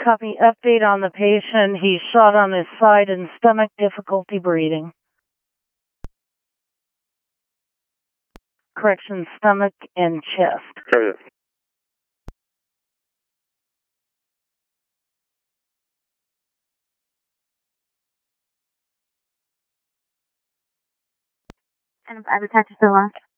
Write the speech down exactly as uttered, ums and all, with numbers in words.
Copy. Update on the patient. He's shot on his side and stomach, difficulty breathing. Correction, stomach and chest. Copy that. And I've attached the last.